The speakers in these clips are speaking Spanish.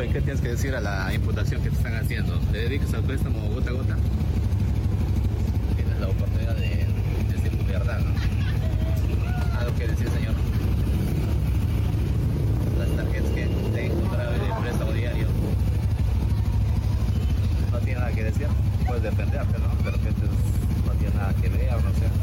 Joven, ¿qué tienes que decir a la imputación que te están haciendo? ¿Te dedicas al préstamo gota a gota? Tienes la oportunidad de decir tu verdad, ¿no? ¿Algo que decir, señor? Las tarjetas que te encontraba en el préstamo diario. No tiene nada que decir. Puedes defenderte, ¿no? De repente no tiene nada que ver, o no sé.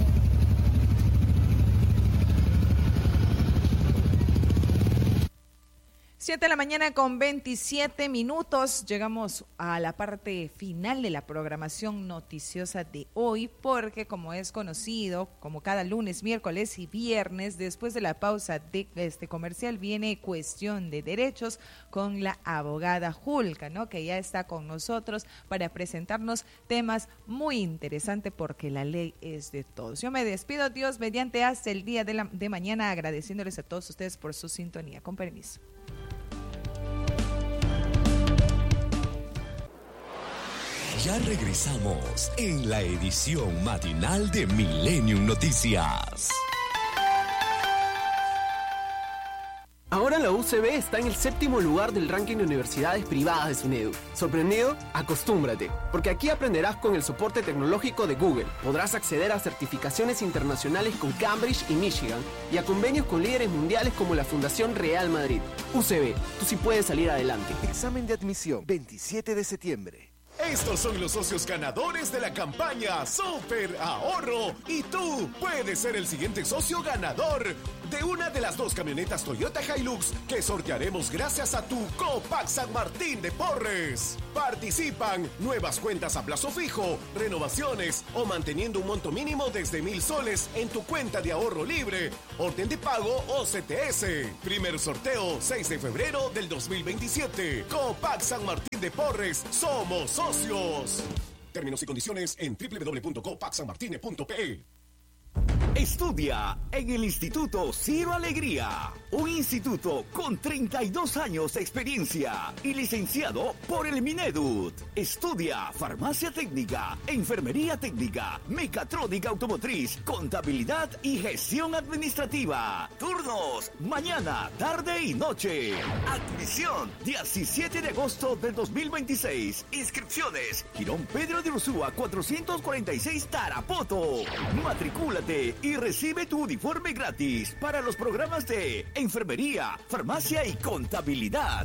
7 de la mañana con 27 minutos. Llegamos a la parte final de la programación noticiosa de hoy, porque como es conocido, como cada lunes, miércoles y viernes, después de la pausa de este comercial, viene Cuestión de Derechos con la abogada Julka, ¿no? Que ya está con nosotros para presentarnos temas muy interesantes, porque la ley es de todos. Yo me despido, Dios mediante, hasta el día de mañana, agradeciéndoles a todos ustedes por su sintonía. Con permiso. Ya regresamos en la edición matinal de Millennium Noticias. Ahora la UCB está en el 7º lugar del ranking de universidades privadas de SUNEDU. ¿Sorprendido? Acostúmbrate, porque aquí aprenderás con el soporte tecnológico de Google. Podrás acceder a certificaciones internacionales con Cambridge y Michigan y a convenios con líderes mundiales como la Fundación Real Madrid. UCB, tú sí puedes salir adelante. Examen de admisión, 27 de septiembre. Estos son los socios ganadores de la campaña Super Ahorro y tú puedes ser el siguiente socio ganador de una de las 2 camionetas Toyota Hilux que sortearemos gracias a tu Copac San Martín de Porres. Participan nuevas cuentas a plazo fijo, renovaciones o manteniendo un monto mínimo desde 1,000 soles en tu cuenta de ahorro libre, orden de pago o CTS. Primer sorteo 6 de febrero del 2027. Copac San Martín de Porres, somos socios. Términos y condiciones en www.copacsanmartine.pe. Estudia en el Instituto Ciro Alegría, un instituto con 32 años de experiencia y licenciado por el Minedut. Estudia farmacia técnica, enfermería técnica, mecatrónica automotriz, contabilidad y gestión administrativa. Turnos, mañana, tarde y noche. Admisión, 17 de agosto del 2026. Inscripciones, Girón Pedro de Ursúa, 446 Tarapoto. Matricúlate y recibe tu uniforme gratis para los programas de enfermería, farmacia y contabilidad.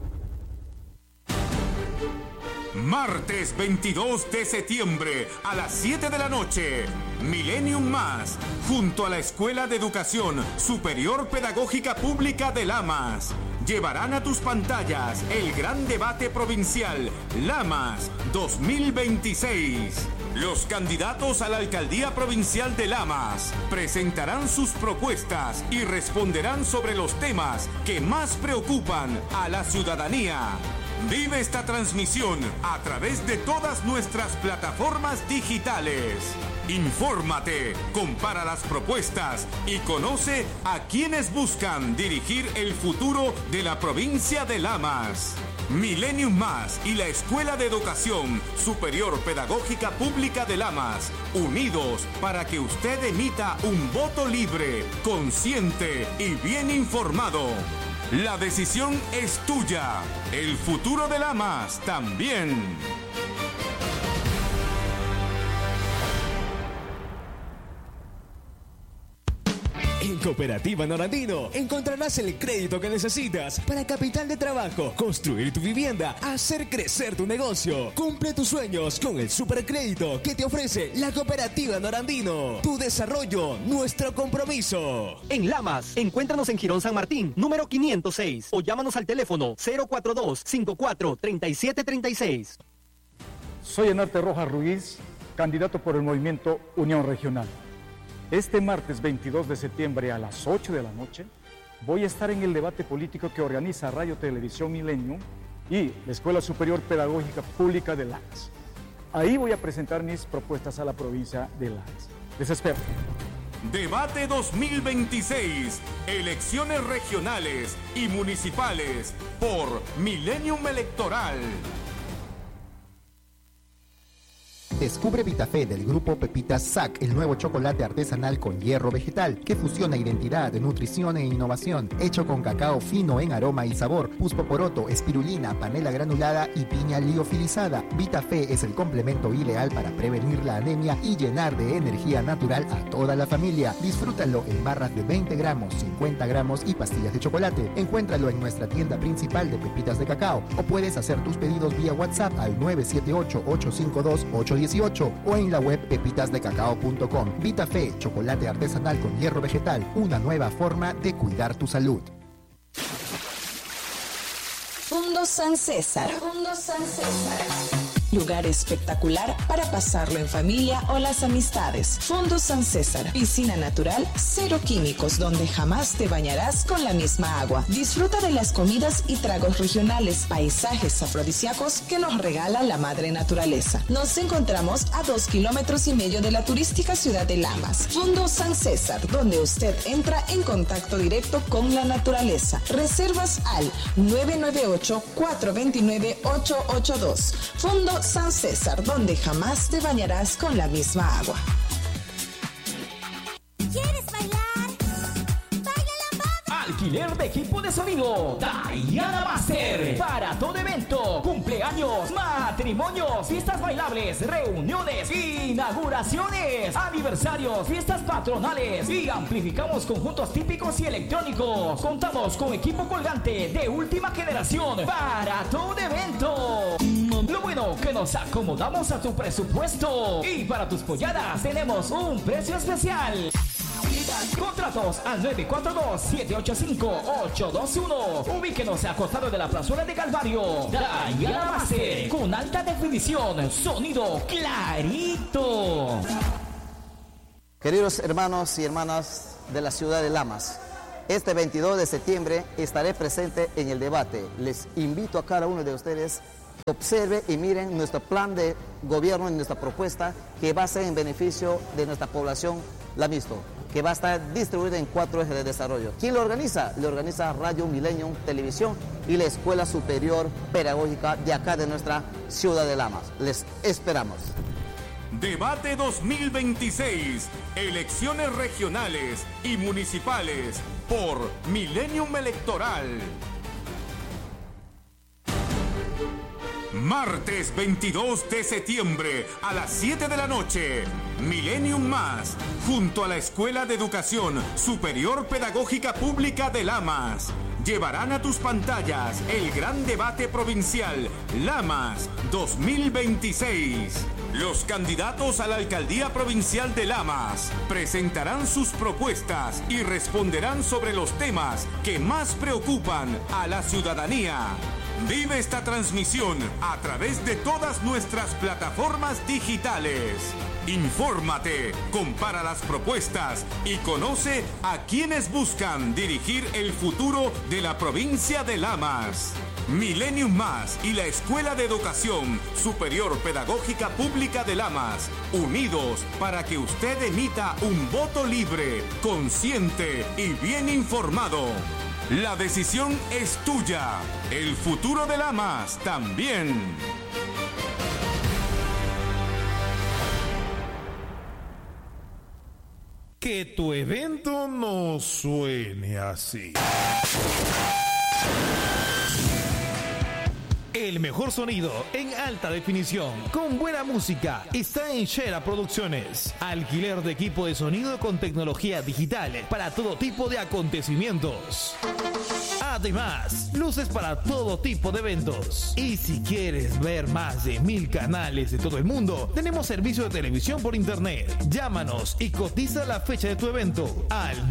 Martes 22 de septiembre a las 7 de la noche, Millennium Más, junto a la Escuela de Educación Superior Pedagógica Pública de Lamas, llevarán a tus pantallas el gran debate provincial Lamas 2026. Los candidatos a la alcaldía provincial de Lamas presentarán sus propuestas y responderán sobre los temas que más preocupan a la ciudadanía. Vive esta transmisión a través de todas nuestras plataformas digitales. Infórmate, compara las propuestas y conoce a quienes buscan dirigir el futuro de la provincia de Lamas. Millennium Más y la Escuela de Educación Superior Pedagógica Pública de Lamas, unidos para que usted emita un voto libre, consciente y bien informado. La decisión es tuya. El futuro de Lamas también. En Cooperativa Norandino encontrarás el crédito que necesitas para capital de trabajo, construir tu vivienda, hacer crecer tu negocio. Cumple tus sueños con el supercrédito que te ofrece la Cooperativa Norandino. Tu desarrollo, nuestro compromiso. En Lamas, encuéntranos en Girón San Martín, número 506, o llámanos al teléfono 042-54-3736. Soy Enarte Rojas Ruiz, candidato por el movimiento Unión Regional. Este martes 22 de septiembre a las 8 de la noche voy a estar en el debate político que organiza Radio Televisión Millennium y la Escuela Superior Pedagógica Pública de Lamas. Ahí voy a presentar mis propuestas a la provincia de Lamas. Les espero. Debate 2026, elecciones regionales y municipales por Millennium Electoral. Descubre VitaFe del grupo Pepitas Sac, el nuevo chocolate artesanal con hierro vegetal que fusiona identidad, nutrición e innovación, hecho con cacao fino en aroma y sabor, puspoporoto, espirulina, panela granulada y piña liofilizada. VitaFe es el complemento ideal para prevenir la anemia y llenar de energía natural a toda la familia. Disfrútalo en barras de 20 gramos, 50 gramos y pastillas de chocolate. Encuéntralo en nuestra tienda principal de Pepitas de Cacao o puedes hacer tus pedidos vía WhatsApp al 978-852-818 o en la web pepitasdecacao.com. VitaFe, chocolate artesanal con hierro vegetal, una nueva forma de cuidar tu salud. Fundo San César. Lugar espectacular para pasarlo en familia o las amistades. Fundo San César. Piscina natural, cero químicos, donde jamás te bañarás con la misma agua. Disfruta de las comidas y tragos regionales, paisajes afrodisíacos que nos regala la madre naturaleza. Nos encontramos a 2,5 kilómetros de la turística ciudad de Lamas. Fundo San César, donde usted entra en contacto directo con la naturaleza. Reservas al 998-429-882. Fundo San César, donde jamás te bañarás con la misma agua. ¿Quieres bailar? ¡Baila la bamba! Alquiler de equipo de sonido Diana Master. Para todo evento, cumpleaños, matrimonios, fiestas bailables, reuniones, inauguraciones, aniversarios, fiestas patronales y amplificamos conjuntos típicos y electrónicos. Contamos con equipo colgante de última generación para todo evento. Lo bueno que nos acomodamos a tu presupuesto y para tus polladas tenemos un precio especial. Contratos al 942-785-821. Ubíquenos a costado de la plazuela de Calvario. Diana Master, con alta definición, sonido clarito. Queridos hermanos y hermanas de la ciudad de Lamas, este 22 de septiembre estaré presente en el debate. Les invito a cada uno de ustedes que observe y miren nuestro plan de gobierno y nuestra propuesta que va a ser en beneficio de nuestra población lamisto, que va a estar distribuida en 4 ejes de desarrollo. ¿Quién lo organiza? Lo organiza Radio Millennium Televisión y la Escuela Superior Pedagógica de acá de nuestra ciudad de Lamas. Les esperamos. Debate 2026, elecciones regionales y municipales por Millennium Electoral. Martes 22 de septiembre a las 7 de la noche, Millennium Más, junto a la Escuela de Educación Superior Pedagógica Pública de Lamas, llevarán a tus pantallas el gran debate provincial Lamas 2026. Los candidatos a la alcaldía provincial de Lamas presentarán sus propuestas y responderán sobre los temas que más preocupan a la ciudadanía. Vive esta transmisión a través de todas nuestras plataformas digitales. Infórmate, compara las propuestas y conoce a quienes buscan dirigir el futuro de la provincia de Lamas. Millennium Más y la Escuela de Educación Superior Pedagógica Pública de Lamas, unidos para que usted emita un voto libre, consciente y bien informado. La decisión es tuya. El futuro de Lamas también. Que tu evento no suene así. El mejor sonido en alta definición, con buena música, está en Shera Producciones. Alquiler de equipo de sonido con tecnología digital para todo tipo de acontecimientos. Además, luces para todo tipo de eventos. Y si quieres ver más de 1000 canales de todo el mundo, tenemos servicio de televisión por internet. Llámanos y cotiza la fecha de tu evento al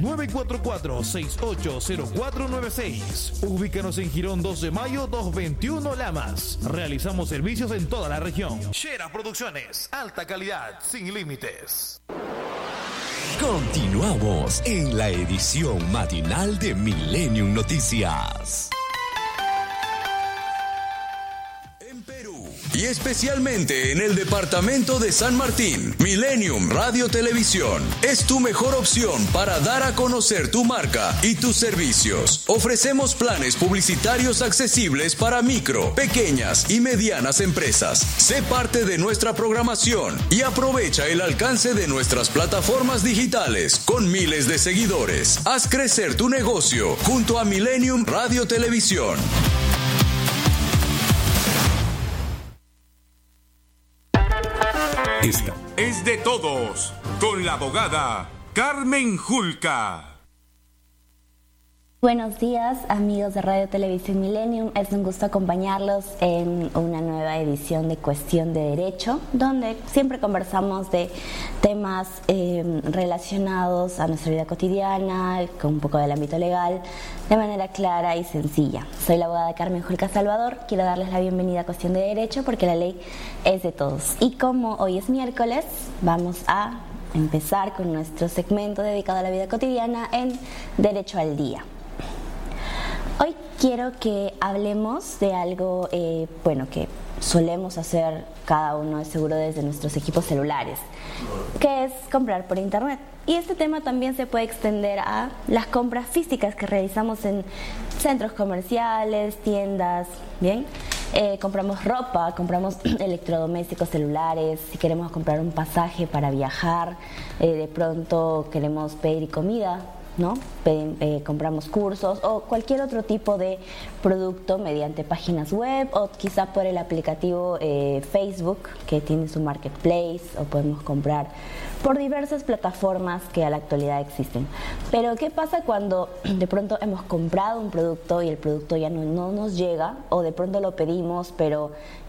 944-680496. Ubícanos en Girón 2 de Mayo 221 Lamas. Realizamos servicios en toda la región. Shera Producciones, alta calidad, sin límites. Continuamos en la edición matinal de Millennium Noticias. Y y especialmente en el departamento de San Martín. Millennium Radio Televisión es tu mejor opción para dar a conocer tu marca y tus servicios. Ofrecemos planes publicitarios accesibles para micro, pequeñas y medianas empresas. Sé parte de nuestra programación y aprovecha el alcance de nuestras plataformas digitales con miles de seguidores. Haz crecer tu negocio junto a Millennium Radio Televisión. Esta es de todos, con la abogada Carmen Julca. Buenos días, amigos de Radio Televisión Millennium. Es un gusto acompañarlos en una nueva edición de Cuestión de Derecho, donde siempre conversamos de temas relacionados a nuestra vida cotidiana, con un poco del ámbito legal, de manera clara y sencilla. Soy la abogada Carmen Julca Salvador. Quiero darles la bienvenida a Cuestión de Derecho porque la ley es de todos. Y como hoy es miércoles, vamos a empezar con nuestro segmento dedicado a la vida cotidiana en Derecho al Día. Hoy quiero que hablemos de algo, que solemos hacer cada uno, seguro desde nuestros equipos celulares, que es comprar por internet. Y este tema también se puede extender a las compras físicas que realizamos en centros comerciales, tiendas, ¿bien? Compramos ropa, compramos electrodomésticos, celulares, si queremos comprar un pasaje para viajar, de pronto queremos pedir comida, ¿no? Compramos cursos o cualquier otro tipo de producto mediante páginas web o quizá por el aplicativo Facebook que tiene su marketplace, o podemos comprar por diversas plataformas que a la actualidad existen. Pero ¿qué pasa cuando de pronto hemos comprado un producto y el producto ya no nos llega, o de pronto lo pedimos pero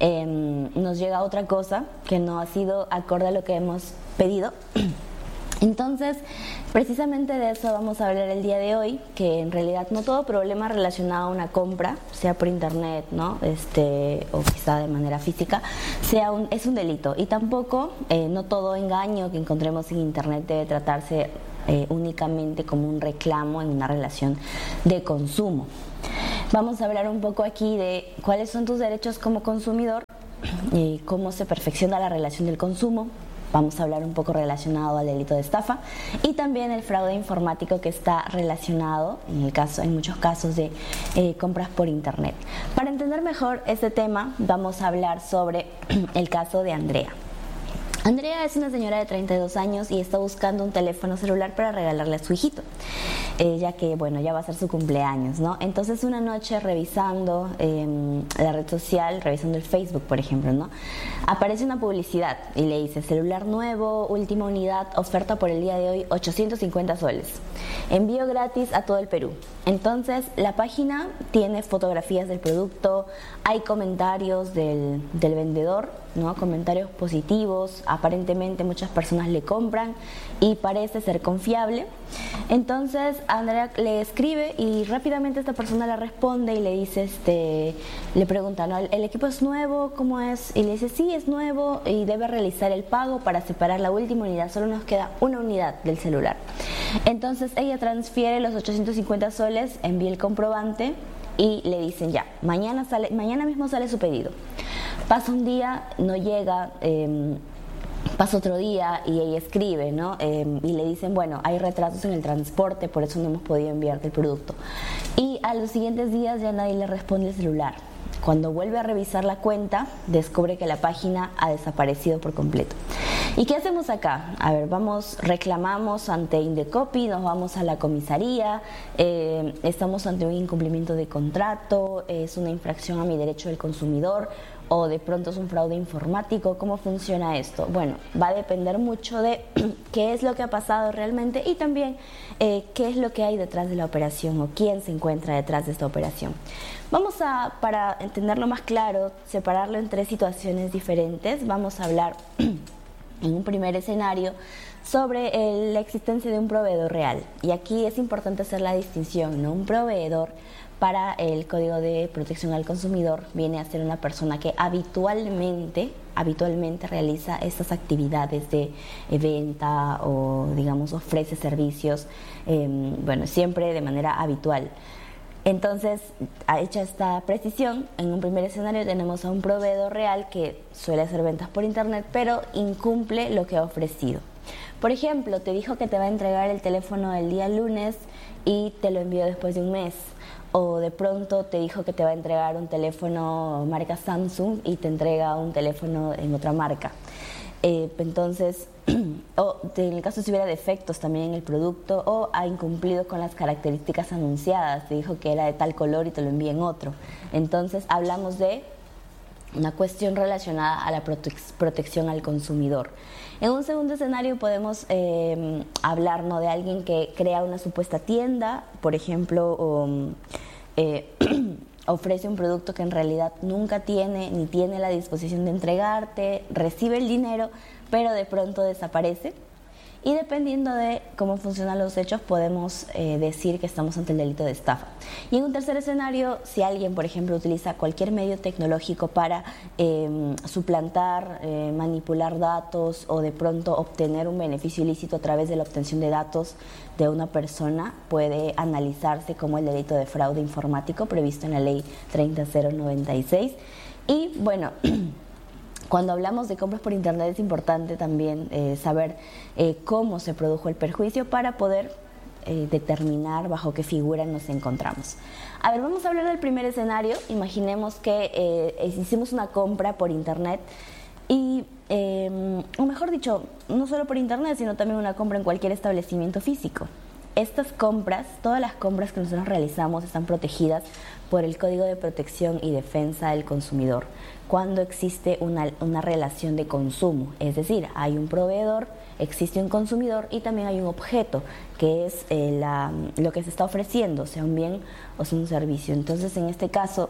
nos llega otra cosa que no ha sido acorde a lo que hemos pedido? Entonces, precisamente de eso vamos a hablar el día de hoy, que en realidad no todo problema relacionado a una compra, sea por internet, ¿no? O quizá de manera física, es un delito. Y tampoco no todo engaño que encontremos en internet debe tratarse únicamente como un reclamo en una relación de consumo. Vamos a hablar un poco aquí de cuáles son tus derechos como consumidor, cómo se perfecciona la relación del consumo. Vamos a hablar un poco relacionado al delito de estafa y también el fraude informático que está relacionado en muchos casos de compras por internet. Para entender mejor este tema, vamos a hablar sobre el caso de Andrea. Andrea es una señora de 32 años y está buscando un teléfono celular para regalarle a su hijito, ya que, ya va a ser su cumpleaños, ¿no? Entonces, una noche revisando la red social, revisando el Facebook, por ejemplo, ¿no? Aparece una publicidad y le dice: celular nuevo, última unidad, oferta por el día de hoy, 850 soles. Envío gratis a todo el Perú. Entonces, la página tiene fotografías del producto, hay comentarios del vendedor, ¿no? Comentarios positivos, aparentemente muchas personas le compran y parece ser confiable. Entonces Andrea le escribe y rápidamente esta persona le responde y le dice, le pregunta, ¿no? ¿El equipo es nuevo? ¿Cómo es? Y le dice, sí, es nuevo y debe realizar el pago para separar la última unidad, solo nos queda una unidad del celular. Entonces ella transfiere los 850 soles, envía el comprobante y le dicen ya, mañana mismo sale su pedido. Pasa un día, no llega, pasa otro día y ella escribe, ¿no? Y le dicen, bueno, hay retrasos en el transporte, por eso no hemos podido enviarte el producto. Y a los siguientes días ya nadie le responde el celular. Cuando vuelve a revisar la cuenta, descubre que la página ha desaparecido por completo. ¿Y qué hacemos acá? A ver, reclamamos ante Indecopi, nos vamos a la comisaría, estamos ante un incumplimiento de contrato, es una infracción a mi derecho del consumidor, o de pronto es un fraude informático. ¿Cómo funciona esto? Bueno, va a depender mucho de qué es lo que ha pasado realmente y también qué es lo que hay detrás de la operación o quién se encuentra detrás de esta operación. Vamos a, para entenderlo más claro, separarlo en tres situaciones diferentes. Vamos a hablar en un primer escenario sobre la existencia de un proveedor real. Y aquí es importante hacer la distinción, ¿no? Un proveedor, para el Código de Protección al Consumidor, viene a ser una persona que habitualmente realiza estas actividades de venta o, digamos, ofrece servicios, siempre de manera habitual. Entonces, hecha esta precisión, en un primer escenario tenemos a un proveedor real que suele hacer ventas por internet, pero incumple lo que ha ofrecido. Por ejemplo, te dijo que te va a entregar el teléfono el día lunes y te lo envió después de un mes. O de pronto te dijo que te va a entregar un teléfono marca Samsung y te entrega un teléfono en otra marca. Entonces, o en el caso si hubiera defectos también en el producto, o ha incumplido con las características anunciadas, te dijo que era de tal color y te lo envía en otro. Entonces hablamos de una cuestión relacionada a la protección al consumidor. En un segundo escenario podemos hablar, ¿no?, de alguien que crea una supuesta tienda, por ejemplo, ofrece un producto que en realidad nunca tiene, ni tiene la disposición de entregarte, recibe el dinero, pero de pronto desaparece. Y dependiendo de cómo funcionan los hechos, podemos decir que estamos ante el delito de estafa. Y en un tercer escenario, si alguien, por ejemplo, utiliza cualquier medio tecnológico para suplantar, manipular datos o de pronto obtener un beneficio ilícito a través de la obtención de datos de una persona, puede analizarse como el delito de fraude informático previsto en la ley 30096. Y bueno, cuando hablamos de compras por internet es importante también saber cómo se produjo el perjuicio para poder determinar bajo qué figura nos encontramos. A ver, vamos a hablar del primer escenario. Imaginemos que hicimos una compra por internet y, o mejor dicho, no solo por internet, sino también una compra en cualquier establecimiento físico. Estas compras, todas las compras que nosotros realizamos están protegidas por el Código de Protección y Defensa del Consumidor cuando existe una relación de consumo, es decir, hay un proveedor, existe un consumidor y también hay un objeto que es lo que se está ofreciendo, sea un bien o sea un servicio. Entonces, en este caso,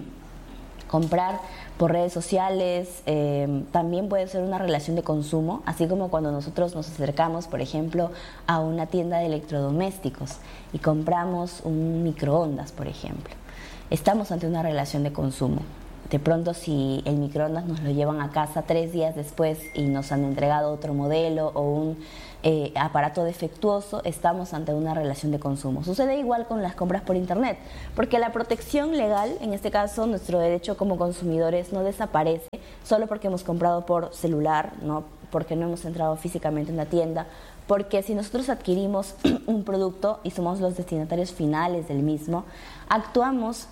comprar por redes sociales también puede ser una relación de consumo, así como cuando nosotros nos acercamos, por ejemplo, a una tienda de electrodomésticos y compramos un microondas, por ejemplo. Estamos ante una relación de consumo. De pronto, si el microondas nos lo llevan a casa 3 días después y nos han entregado otro modelo o un aparato defectuoso, estamos ante una relación de consumo. Sucede igual con las compras por internet, porque la protección legal, en este caso nuestro derecho como consumidores, no desaparece solo porque hemos comprado por celular, no porque no hemos entrado físicamente en la tienda, porque si nosotros adquirimos un producto y somos los destinatarios finales del mismo, actuamos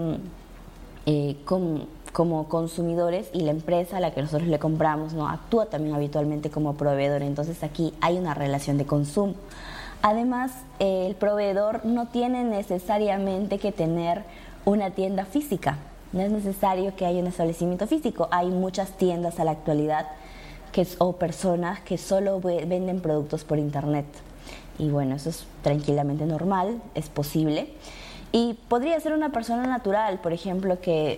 como consumidores y la empresa a la que nosotros le compramos, ¿no?, actúa también habitualmente como proveedor. Entonces aquí hay una relación de consumo. Además, el proveedor no tiene necesariamente que tener una tienda física. No es necesario que haya un establecimiento físico. Hay muchas tiendas a la actualidad o personas que solo venden productos por internet. Y bueno, eso es tranquilamente normal, es posible. Y podría ser una persona natural, por ejemplo, que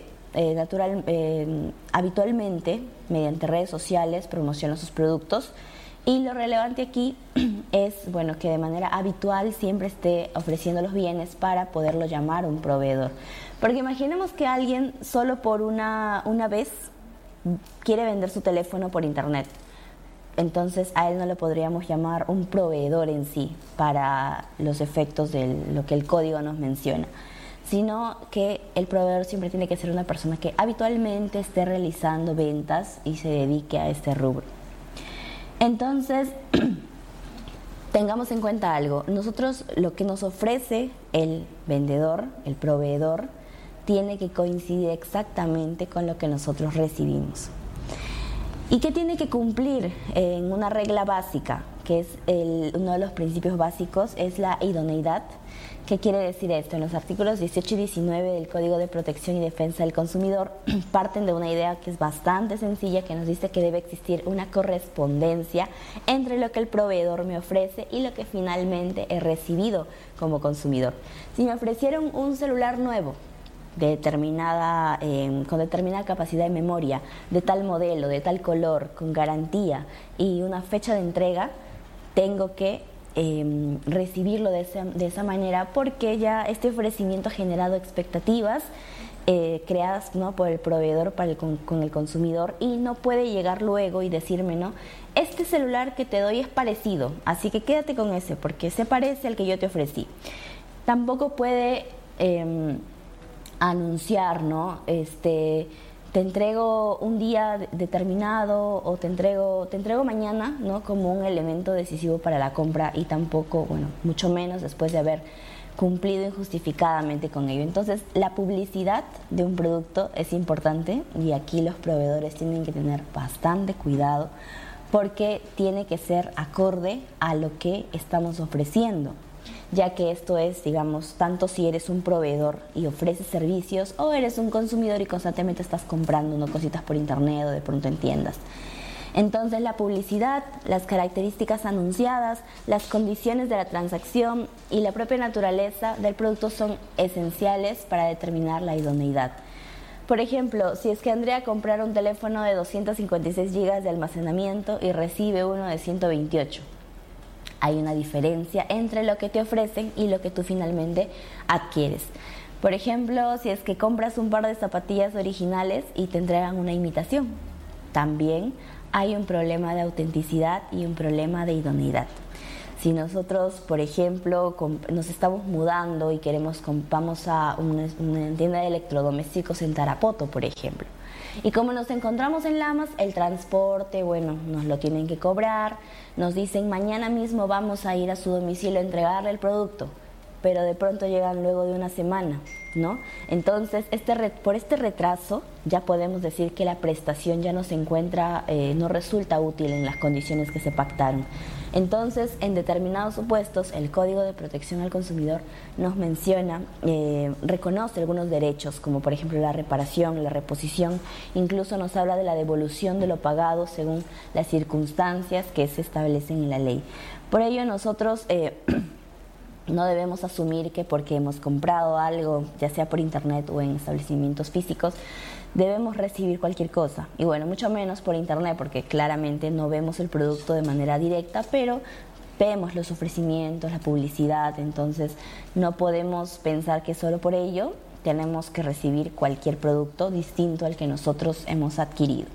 habitualmente, mediante redes sociales, promociona sus productos. Y lo relevante aquí es, bueno, que de manera habitual siempre esté ofreciendo los bienes para poderlo llamar un proveedor. Porque imaginemos que alguien solo por una vez quiere vender su teléfono por internet. Entonces a él no le podríamos llamar un proveedor en sí para los efectos de lo que el código nos menciona, sino que el proveedor siempre tiene que ser una persona que habitualmente esté realizando ventas y se dedique a este rubro. Entonces, tengamos en cuenta algo. Nosotros, lo que nos ofrece el vendedor, el proveedor, tiene que coincidir exactamente con lo que nosotros recibimos. ¿Y qué tiene que cumplir en una regla básica? Que es uno de los principios básicos, es la idoneidad. ¿Qué quiere decir esto? En los artículos 18 y 19 del Código de Protección y Defensa del Consumidor parten de una idea que es bastante sencilla, que nos dice que debe existir una correspondencia entre lo que el proveedor me ofrece y lo que finalmente he recibido como consumidor. Si me ofrecieron un celular nuevo, con determinada capacidad de memoria, de tal modelo, de tal color, con garantía y una fecha de entrega, tengo que recibirlo de esa manera, porque ya este ofrecimiento ha generado expectativas creadas, ¿no?, por el proveedor con el consumidor, y no puede llegar luego y decirme, ¿no?, este celular que te doy es parecido, así que quédate con ese porque se parece al que yo te ofrecí. Tampoco puede anunciar, ¿no? Te entrego un día determinado o te entrego mañana, ¿no? Como un elemento decisivo para la compra, y tampoco, bueno, mucho menos después de haber cumplido injustificadamente con ello. Entonces, la publicidad de un producto es importante, y aquí los proveedores tienen que tener bastante cuidado porque tiene que ser acorde a lo que estamos ofreciendo, ya que esto es, digamos, tanto si eres un proveedor y ofreces servicios, o eres un consumidor y constantemente estás comprando, ¿no?, cositas por internet o de pronto en tiendas. Entonces, la publicidad, las características anunciadas, las condiciones de la transacción y la propia naturaleza del producto son esenciales para determinar la idoneidad. Por ejemplo, si es que Andrea comprara un teléfono de 256 GB de almacenamiento y recibe uno de 128, hay una diferencia entre lo que te ofrecen y lo que tú finalmente adquieres. Por ejemplo, si es que compras un par de zapatillas originales y te entregan una imitación, también hay un problema de autenticidad y un problema de idoneidad. Si nosotros, por ejemplo, nos estamos mudando y vamos a una tienda de electrodomésticos en Tarapoto, por ejemplo, y como nos encontramos en Lamas, el transporte, bueno, nos lo tienen que cobrar, nos dicen mañana mismo vamos a ir a su domicilio a entregarle el producto, pero de pronto llegan luego de una semana, ¿no? Entonces, por este retraso ya podemos decir que la prestación ya no se encuentra, no resulta útil en las condiciones que se pactaron. Entonces, en determinados supuestos, el Código de Protección al Consumidor nos menciona, reconoce algunos derechos, como por ejemplo la reparación, la reposición, incluso nos habla de la devolución de lo pagado según las circunstancias que se establecen en la ley. Por ello, nosotros no debemos asumir que porque hemos comprado algo, ya sea por internet o en establecimientos físicos, debemos recibir cualquier cosa. Y bueno, mucho menos por internet, porque claramente no vemos el producto de manera directa, pero vemos los ofrecimientos, la publicidad. Entonces, no podemos pensar que solo por ello tenemos que recibir cualquier producto distinto al que nosotros hemos adquirido.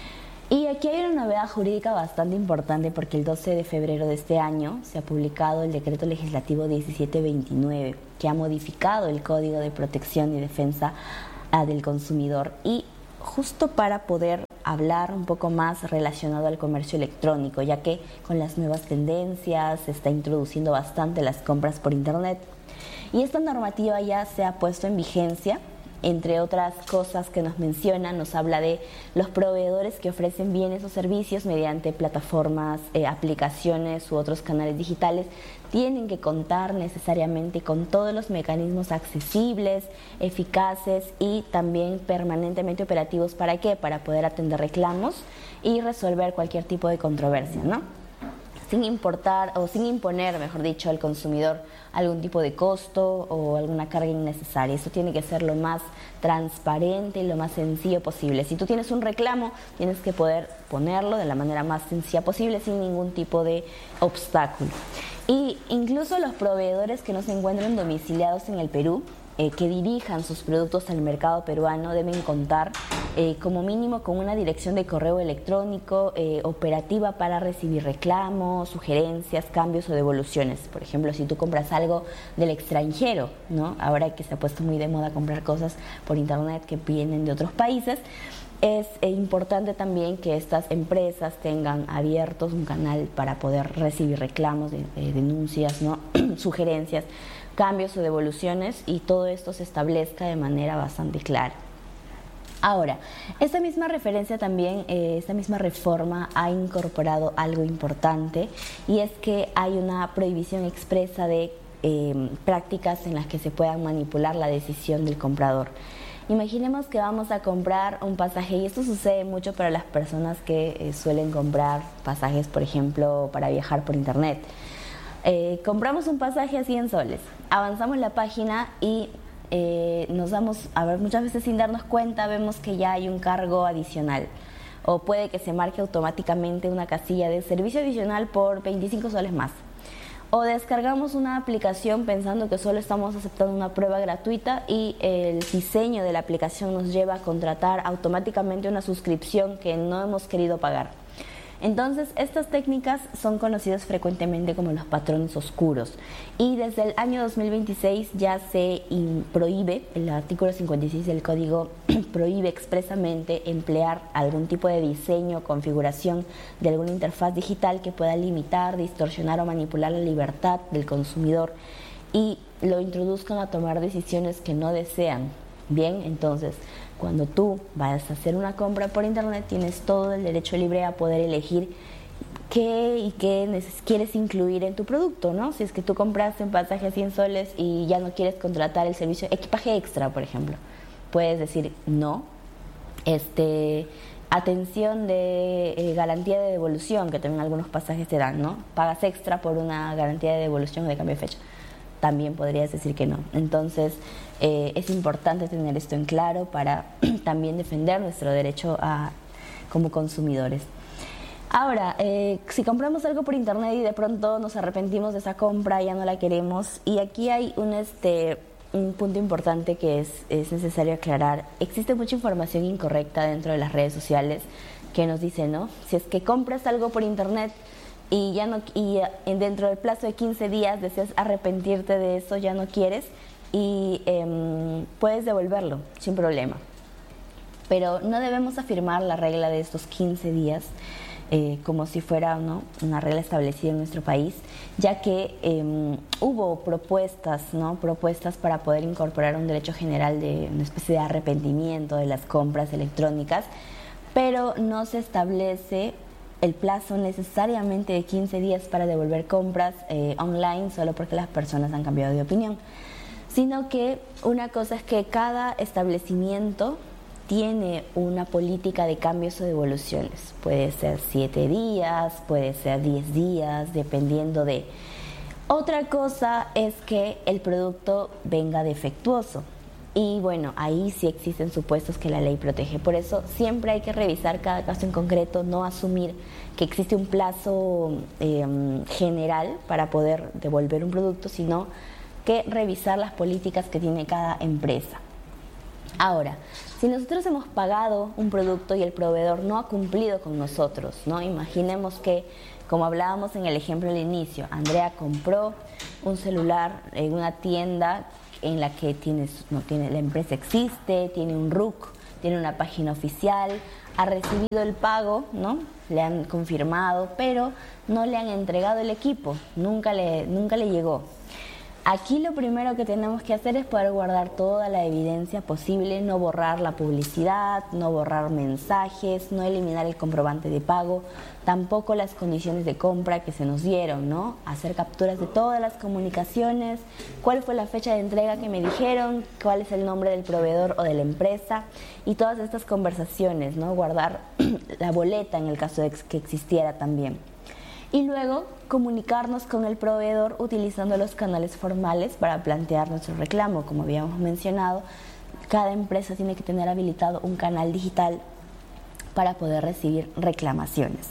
Y aquí hay una novedad jurídica bastante importante, porque el 12 de febrero de este año se ha publicado el Decreto Legislativo 1729, que ha modificado el Código de Protección y Defensa del Consumidor, y justo para poder hablar un poco más relacionado al comercio electrónico, ya que con las nuevas tendencias se está introduciendo bastante las compras por internet, y esta normativa ya se ha puesto en vigencia. Entre otras cosas que nos menciona, nos habla de los proveedores que ofrecen bienes o servicios mediante plataformas, aplicaciones u otros canales digitales, tienen que contar necesariamente con todos los mecanismos accesibles, eficaces y también permanentemente operativos. ¿Para qué? Para poder atender reclamos y resolver cualquier tipo de controversia, ¿no? Sin imponer, mejor dicho, al consumidor algún tipo de costo o alguna carga innecesaria. Eso tiene que ser lo más transparente y lo más sencillo posible. Si tú tienes un reclamo, tienes que poder ponerlo de la manera más sencilla posible, sin ningún tipo de obstáculo. Y incluso los proveedores que no se encuentran domiciliados en el Perú, que dirijan sus productos al mercado peruano, deben contar como mínimo con una dirección de correo electrónico operativa para recibir reclamos, sugerencias, cambios o devoluciones. Por ejemplo, si tú compras algo del extranjero, ¿no? Ahora que se ha puesto muy de moda comprar cosas por internet que vienen de otros países, es importante también que estas empresas tengan abiertos un canal para poder recibir reclamos, denuncias, ¿no? Sugerencias, cambios o devoluciones, y todo esto se establezca de manera bastante clara. Ahora, esta misma referencia también, esta misma reforma ha incorporado algo importante, y es que hay una prohibición expresa de prácticas en las que se puedan manipular la decisión del comprador. Imaginemos que vamos a comprar un pasaje, y esto sucede mucho para las personas que suelen comprar pasajes, por ejemplo, para viajar por internet. Compramos un pasaje a 100 soles, avanzamos la página y nos damos, a ver, muchas veces sin darnos cuenta vemos que ya hay un cargo adicional, o puede que se marque automáticamente una casilla de servicio adicional por 25 soles más. O descargamos una aplicación pensando que solo estamos aceptando una prueba gratuita, y el diseño de la aplicación nos lleva a contratar automáticamente una suscripción que no hemos querido pagar. Entonces, estas técnicas son conocidas frecuentemente como los patrones oscuros y desde el año 2026 ya se prohíbe, el artículo 56 del código prohíbe expresamente emplear algún tipo de diseño o configuración de alguna interfaz digital que pueda limitar, distorsionar o manipular la libertad del consumidor y lo introduzcan a tomar decisiones que no desean. Bien, entonces, cuando tú vayas a hacer una compra por internet, tienes todo el derecho libre a poder elegir qué quieres incluir en tu producto, ¿no? Si es que tú compraste un pasaje a 100 soles y ya no quieres contratar el servicio equipaje extra, por ejemplo, puedes decir no. Atención de garantía de devolución, que también algunos pasajes te dan, ¿no? Pagas extra por una garantía de devolución o de cambio de fecha. También podrías decir que no. Entonces, es importante tener esto en claro para también defender nuestro derecho como consumidores. Ahora, si compramos algo por internet y de pronto nos arrepentimos de esa compra, ya no la queremos, y aquí hay un punto importante que es necesario aclarar. Existe mucha información incorrecta dentro de las redes sociales que nos dice, ¿no? Si es que compras algo por internet y dentro del plazo de 15 días deseas arrepentirte de eso, ya no quieres, y puedes devolverlo sin problema. Pero no debemos afirmar la regla de estos 15 días como si fuera, ¿no?, una regla establecida en nuestro país, ya que hubo propuestas para poder incorporar un derecho general de una especie de arrepentimiento de las compras electrónicas, pero no se establece el plazo necesariamente de 15 días para devolver compras online solo porque las personas han cambiado de opinión, sino que una cosa es que cada establecimiento tiene una política de cambios o devoluciones. Puede ser 7 días, puede ser 10 días, dependiendo de... Otra cosa es que el producto venga defectuoso. Y bueno, ahí sí existen supuestos que la ley protege. Por eso siempre hay que revisar cada caso en concreto, no asumir que existe un plazo general para poder devolver un producto, sino que revisar las políticas que tiene cada empresa. Ahora, si nosotros hemos pagado un producto y el proveedor no ha cumplido con nosotros, ¿no? Imaginemos que, como hablábamos en el ejemplo al inicio, Andrea compró un celular en una tienda en la que la empresa existe, tiene un RUC, tiene una página oficial, ha recibido el pago, ¿no? Le han confirmado, pero no le han entregado el equipo, nunca le llegó. Aquí lo primero que tenemos que hacer es poder guardar toda la evidencia posible, no borrar la publicidad, no borrar mensajes, no eliminar el comprobante de pago, tampoco las condiciones de compra que se nos dieron, ¿no? Hacer capturas de todas las comunicaciones, cuál fue la fecha de entrega que me dijeron, cuál es el nombre del proveedor o de la empresa y todas estas conversaciones, ¿no? Guardar la boleta en el caso de que existiera también. Y luego comunicarnos con el proveedor utilizando los canales formales para plantear nuestro reclamo. Como habíamos mencionado, cada empresa tiene que tener habilitado un canal digital para poder recibir reclamaciones.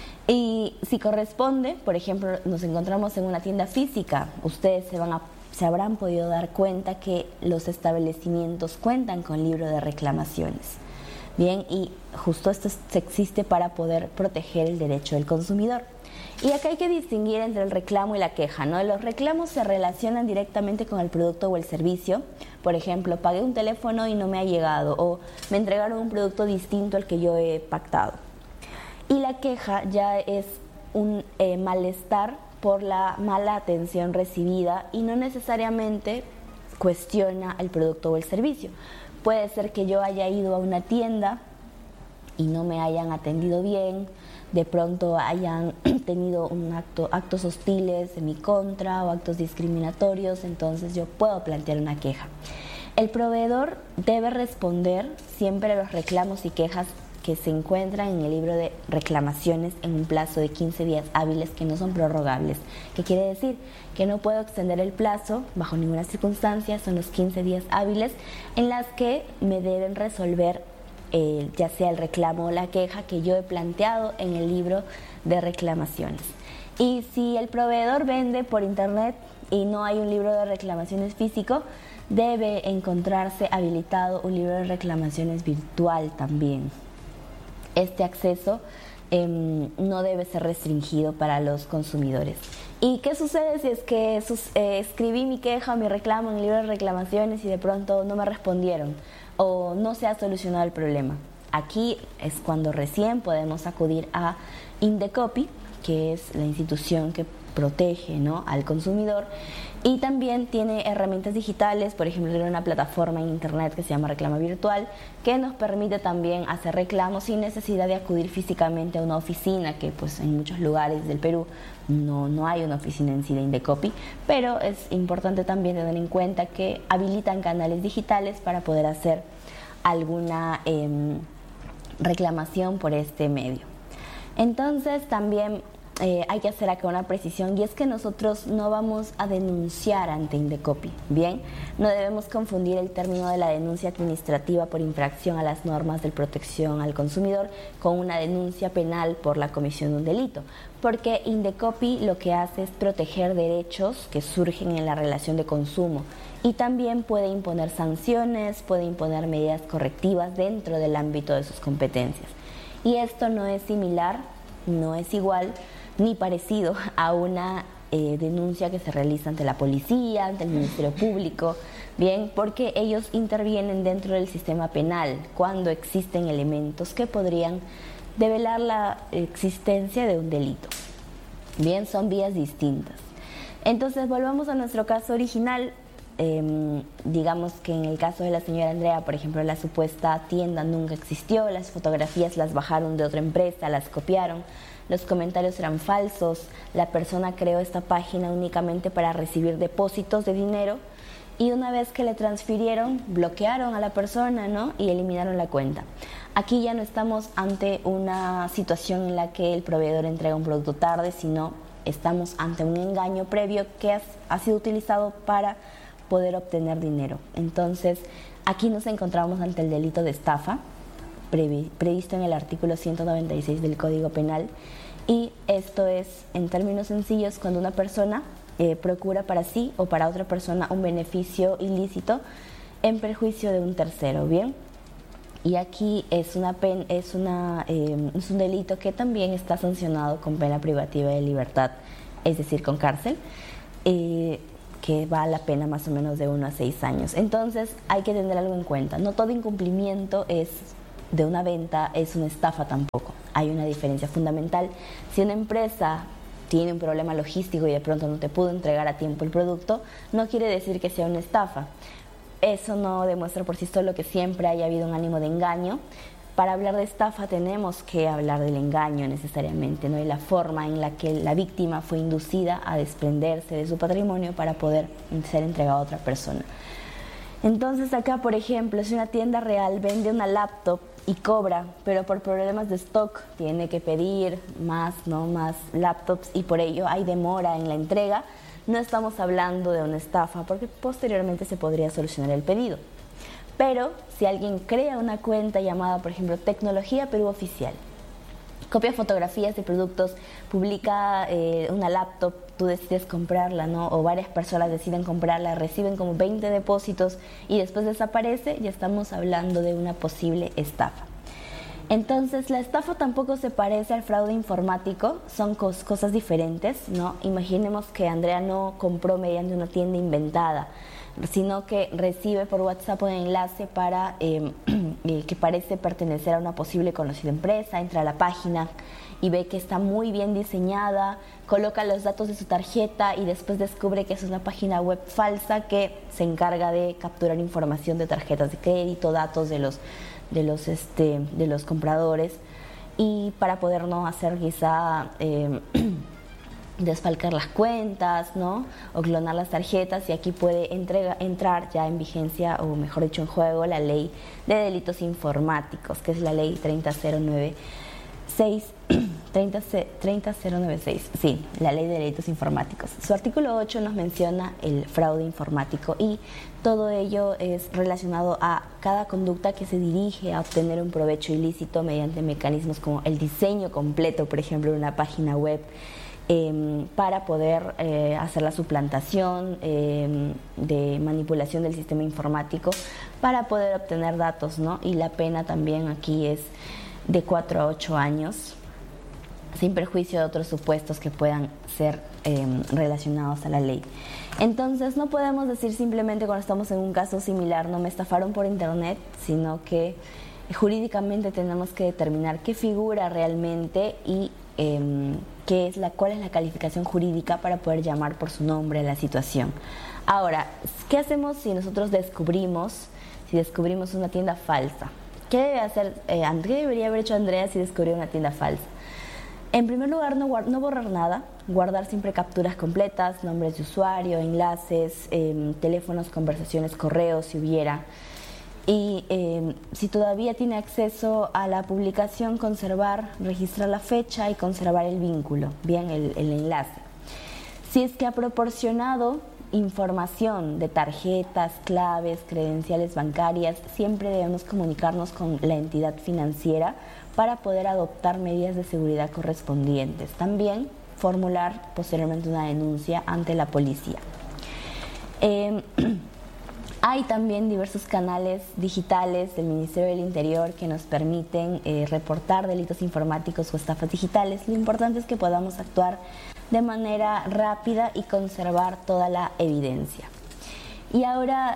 Y si corresponde, por ejemplo, nos encontramos en una tienda física, ustedes se habrán podido dar cuenta que los establecimientos cuentan con libro de reclamaciones. Bien, y justo esto existe para poder proteger el derecho del consumidor. Y acá hay que distinguir entre el reclamo y la queja, ¿no? Los reclamos se relacionan directamente con el producto o el servicio. Por ejemplo, pagué un teléfono y no me ha llegado, o me entregaron un producto distinto al que yo he pactado. Y la queja ya es un malestar por la mala atención recibida y no necesariamente cuestiona el producto o el servicio. Puede ser que yo haya ido a una tienda y no me hayan atendido bien, de pronto hayan tenido actos hostiles en mi contra o actos discriminatorios, entonces yo puedo plantear una queja. El proveedor debe responder siempre a los reclamos y quejas que se encuentran en el libro de reclamaciones en un plazo de 15 días hábiles que no son prorrogables. ¿Qué quiere decir? Que no puedo extender el plazo bajo ninguna circunstancia, son los 15 días hábiles en las que me deben resolver ya sea el reclamo o la queja que yo he planteado en el libro de reclamaciones. Y si el proveedor vende por internet y no hay un libro de reclamaciones físico, debe encontrarse habilitado un libro de reclamaciones virtual también. Este acceso no debe ser restringido para los consumidores. ¿Y qué sucede si es que escribí mi queja o mi reclamo en el libro de reclamaciones y de pronto no me respondieron o no se ha solucionado el problema? Aquí es cuando recién podemos acudir a Indecopi, que es la institución que protege, ¿no?, al consumidor, y también tiene herramientas digitales. Por ejemplo, tiene una plataforma en internet que se llama Reclama Virtual, que nos permite también hacer reclamos sin necesidad de acudir físicamente a una oficina, que pues en muchos lugares del Perú no hay una oficina en sí de Indecopi, pero es importante también tener en cuenta que habilitan canales digitales para poder hacer alguna reclamación por este medio. Entonces también hay que hacer acá una precisión, y es que nosotros no vamos a denunciar ante Indecopi, ¿bien? No debemos confundir el término de la denuncia administrativa por infracción a las normas de protección al consumidor con una denuncia penal por la comisión de un delito, porque Indecopi lo que hace es proteger derechos que surgen en la relación de consumo y también puede imponer sanciones, puede imponer medidas correctivas dentro del ámbito de sus competencias. Y esto no es similar, no es igual ni parecido a una denuncia que se realiza ante la policía, ante el Ministerio Público, bien, porque ellos intervienen dentro del sistema penal cuando existen elementos que podrían develar la existencia de un delito. Bien, son vías distintas. Entonces, volvamos a nuestro caso original. Digamos que en el caso de la señora Andrea, por ejemplo, la supuesta tienda nunca existió, las fotografías las bajaron de otra empresa, las copiaron, los comentarios eran falsos, la persona creó esta página únicamente para recibir depósitos de dinero y una vez que le transfirieron, bloquearon a la persona, ¿no?, y eliminaron la cuenta. Aquí ya no estamos ante una situación en la que el proveedor entrega un producto tarde, sino estamos ante un engaño previo que ha sido utilizado para poder obtener dinero. Entonces, aquí nos encontramos ante el delito de estafa, previsto en el artículo 196 del Código Penal, y esto es, en términos sencillos, cuando una persona procura para sí o para otra persona un beneficio ilícito en perjuicio de un tercero, ¿bien? Y aquí es un delito que también está sancionado con pena privativa de libertad, es decir, con cárcel, que va a la pena más o menos de 1 a 6 años. Entonces hay que tener algo en cuenta, no todo incumplimiento de una venta es una estafa tampoco, hay una diferencia fundamental. Si una empresa tiene un problema logístico y de pronto no te pudo entregar a tiempo el producto, no quiere decir que sea una estafa. Eso no demuestra por sí solo que siempre haya habido un ánimo de engaño. Para hablar de estafa tenemos que hablar del engaño necesariamente, ¿no?, y la forma en la que la víctima fue inducida a desprenderse de su patrimonio para poder ser entregado a otra persona. Entonces acá, por ejemplo, si una tienda real vende una laptop y cobra, pero por problemas de stock tiene que pedir más laptops y por ello hay demora en la entrega, no estamos hablando de una estafa porque posteriormente se podría solucionar el pedido. Pero si alguien crea una cuenta llamada, por ejemplo, Tecnología Perú Oficial, copia fotografías de productos, publica una laptop, tú decides comprarla, ¿no?, o varias personas deciden comprarla, reciben como 20 depósitos y después desaparece, ya estamos hablando de una posible estafa. Entonces, la estafa tampoco se parece al fraude informático, son cosas diferentes, ¿no? Imaginemos que Andrea no compró mediante una tienda inventada, sino que recibe por WhatsApp un enlace para que parece pertenecer a una posible conocida empresa, entra a la página y ve que está muy bien diseñada, coloca los datos de su tarjeta y después descubre que es una página web falsa que se encarga de capturar información de tarjetas de crédito, datos de los compradores, y para poder no hacer quizá desfalcar las cuentas, ¿no?, o clonar las tarjetas, y aquí puede entrar ya en vigencia, o mejor dicho en juego, la ley de delitos informáticos, que es la ley 30096, sí, la ley de delitos informáticos. Su artículo 8 nos menciona el fraude informático y todo ello es relacionado a cada conducta que se dirige a obtener un provecho ilícito mediante mecanismos como el diseño completo, por ejemplo, de una página web, para poder hacer la suplantación de manipulación del sistema informático para poder obtener datos, ¿no? Y la pena también aquí es de 4 a 8 años. sin perjuicio de otros supuestos que puedan ser relacionados a la ley. Entonces no podemos decir simplemente cuando estamos en un caso similar, no me estafaron por internet, sino que jurídicamente tenemos que determinar qué figura realmente y cuál es la calificación jurídica para poder llamar por su nombre a la situación. Ahora, ¿qué hacemos si nosotros descubrimos una tienda falsa? ¿Qué debería haber hecho Andrea si descubrió una tienda falsa? En primer lugar, no borrar nada, guardar siempre capturas completas, nombres de usuario, enlaces, teléfonos, conversaciones, correos, si hubiera. Y si todavía tiene acceso a la publicación, registrar la fecha y conservar el vínculo, bien, el enlace. Si es que ha proporcionado información de tarjetas, claves, credenciales bancarias, siempre debemos comunicarnos con la entidad financiera para poder adoptar medidas de seguridad correspondientes. También formular posteriormente una denuncia ante la policía. Hay también diversos canales digitales del Ministerio del Interior que nos permiten reportar delitos informáticos o estafas digitales. Lo importante es que podamos actuar de manera rápida y conservar toda la evidencia. Y ahora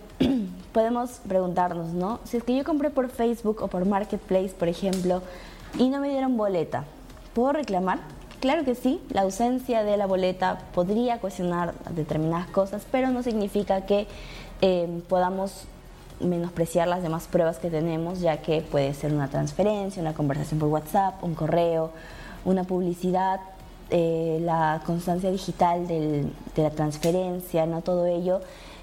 podemos preguntarnos, ¿no? Si es que yo compré por Facebook o por Marketplace, por ejemplo, y no me dieron boleta, ¿puedo reclamar? Claro que sí, la ausencia de la boleta podría cuestionar determinadas cosas, pero no significa que podamos menospreciar las demás pruebas que tenemos, ya que puede ser una transferencia, una conversación por WhatsApp, un correo, una publicidad, la constancia digital de la transferencia, ¿no? Todo ello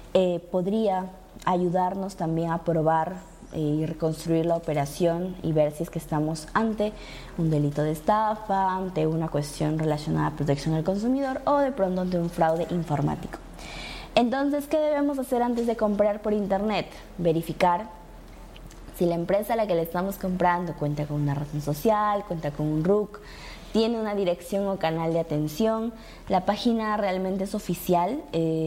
podría ayudarnos también a probar y reconstruir la operación y ver si es que estamos ante un delito de estafa, ante una cuestión relacionada a protección al consumidor o de pronto ante un fraude informático. Entonces, ¿qué debemos hacer antes de comprar por internet? Verificar si la empresa a la que le estamos comprando cuenta con una razón social, cuenta con un RUC, tiene una dirección o canal de atención, la página realmente es oficial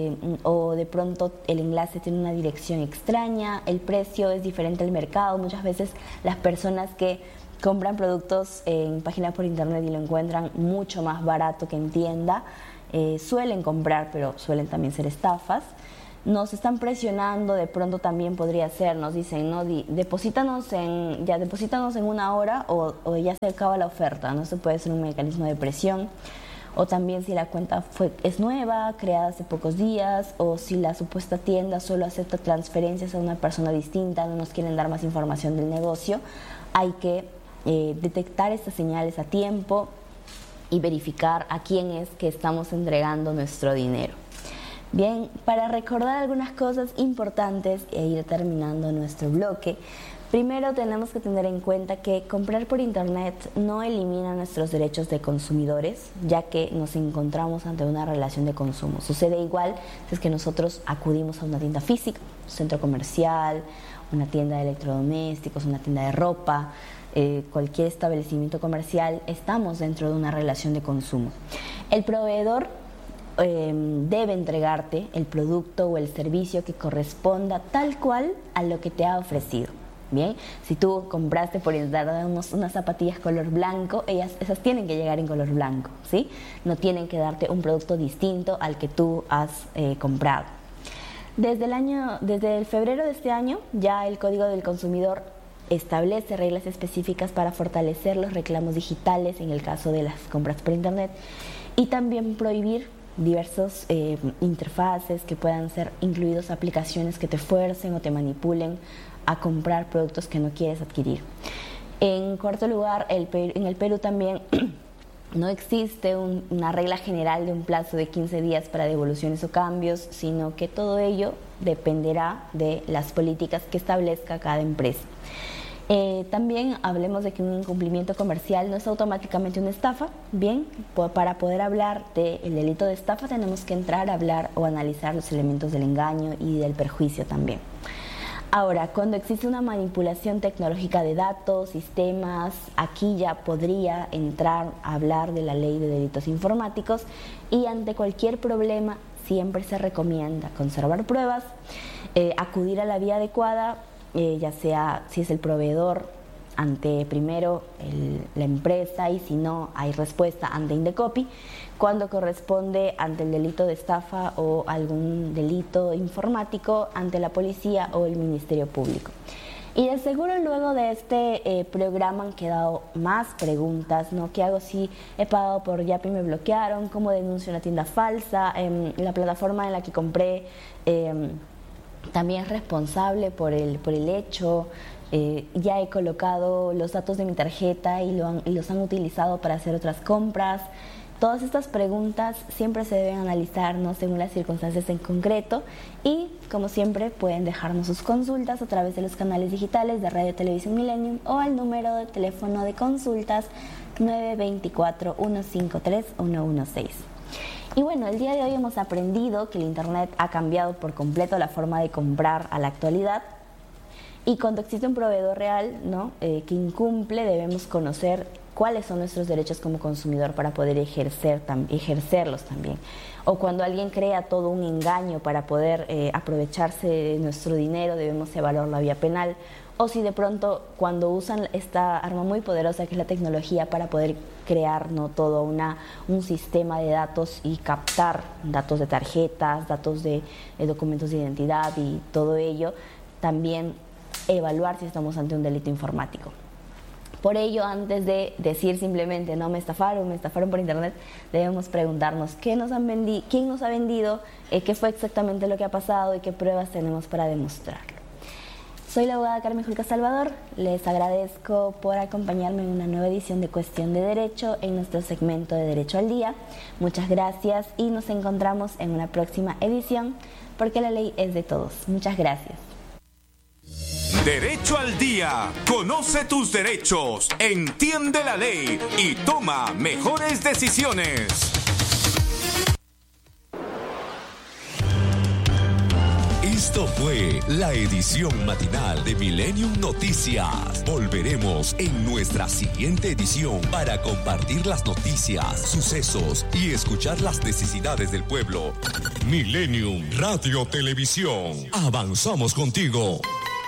o de pronto el enlace tiene una dirección extraña, el precio es diferente al mercado. Muchas veces las personas que compran productos en página por internet y lo encuentran mucho más barato que en tienda, suelen comprar, pero suelen también ser estafas. Nos están presionando, de pronto también podría ser, nos dicen, no, deposítanos en una hora o ya se acaba la oferta, ¿no? Eso puede ser un mecanismo de presión. O también si la cuenta es nueva, creada hace pocos días, o si la supuesta tienda solo acepta transferencias a una persona distinta, no nos quieren dar más información del negocio. Hay que detectar estas señales a tiempo y verificar a quién es que estamos entregando nuestro dinero. Bien, para recordar algunas cosas importantes e ir terminando nuestro bloque, primero tenemos que tener en cuenta que comprar por internet no elimina nuestros derechos de consumidores, ya que nos encontramos ante una relación de consumo. Sucede igual si es que nosotros acudimos a una tienda física, un centro comercial, una tienda de electrodomésticos, una tienda de ropa, cualquier establecimiento comercial, estamos dentro de una relación de consumo. El proveedor debe entregarte el producto o el servicio que corresponda tal cual a lo que te ha ofrecido. Bien, si tú compraste por internet unas zapatillas color blanco, esas tienen que llegar en color blanco, ¿sí? No tienen que darte un producto distinto al que tú has comprado. Desde el febrero de este año, ya el Código del Consumidor establece reglas específicas para fortalecer los reclamos digitales en el caso de las compras por internet y también prohibir diversos interfaces que puedan ser incluidos aplicaciones que te fuercen o te manipulen a comprar productos que no quieres adquirir. En cuarto lugar, en el Perú también no existe una regla general de un plazo de 15 días para devoluciones o cambios, sino que todo ello dependerá de las políticas que establezca cada empresa. También hablemos de que un incumplimiento comercial no es automáticamente una estafa. Bien, para poder hablar del delito de estafa tenemos que entrar a hablar o analizar los elementos del engaño y del perjuicio también. Ahora, cuando existe una manipulación tecnológica de datos, sistemas, aquí ya podría entrar a hablar de la ley de delitos informáticos y ante cualquier problema siempre se recomienda conservar pruebas, acudir a la vía adecuada, ya sea si es el proveedor ante primero la empresa, y si no hay respuesta ante Indecopi, cuando corresponde ante el delito de estafa o algún delito informático ante la policía o el Ministerio Público. Y de seguro luego de este programa han quedado más preguntas, ¿no? ¿Qué hago si he pagado por Yapi y me bloquearon? ¿Cómo denuncio una tienda falsa? La plataforma en la que compré también es responsable por el hecho. Ya he colocado los datos de mi tarjeta y los han utilizado para hacer otras compras. Todas estas preguntas siempre se deben analizar, ¿no?, según las circunstancias en concreto, y como siempre pueden dejarnos sus consultas a través de los canales digitales de Radio Televisión Millennium o al número de teléfono de consultas 924-153-116. Y bueno, el día de hoy hemos aprendido que el Internet ha cambiado por completo la forma de comprar a la actualidad, y cuando existe un proveedor real, ¿no?, que incumple, debemos conocer cuáles son nuestros derechos como consumidor para poder ejercerlos también. O cuando alguien crea todo un engaño para poder aprovecharse de nuestro dinero, debemos evaluar la vía penal. O si de pronto cuando usan esta arma muy poderosa que es la tecnología para poder crear, ¿no?, todo un sistema de datos y captar datos de tarjetas, datos de documentos de identidad y todo ello, también evaluar si estamos ante un delito informático. Por ello, antes de decir simplemente no, me estafaron por internet, debemos preguntarnos quién nos ha vendido, qué fue exactamente lo que ha pasado y qué pruebas tenemos para demostrarlo. Soy la abogada Carmen Julca Salvador. Les agradezco por acompañarme en una nueva edición de Cuestión de Derecho en nuestro segmento de Derecho al Día. Muchas gracias y nos encontramos en una próxima edición, porque la ley es de todos. Muchas gracias. Derecho al Día. Conoce tus derechos, entiende la ley y toma mejores decisiones. Esto fue la edición matinal de Millennium Noticias. Volveremos en nuestra siguiente edición para compartir las noticias, sucesos y escuchar las necesidades del pueblo. Millennium Radio Televisión. Avanzamos contigo.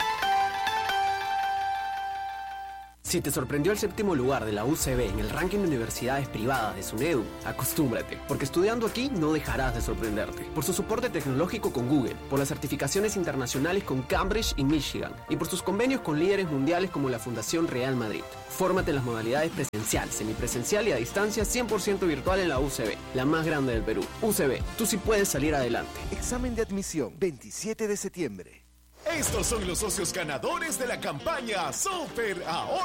Si te sorprendió el 7º lugar de la UCB en el ranking de universidades privadas de SUNEDU, acostúmbrate, porque estudiando aquí no dejarás de sorprenderte. Por su soporte tecnológico con Google, por las certificaciones internacionales con Cambridge y Michigan, y por sus convenios con líderes mundiales como la Fundación Real Madrid. Fórmate en las modalidades presencial, semipresencial y a distancia 100% virtual en la UCB, la más grande del Perú. UCB, tú sí puedes salir adelante. Examen de admisión, 27 de septiembre. Estos son los socios ganadores de la campaña Super Ahorro.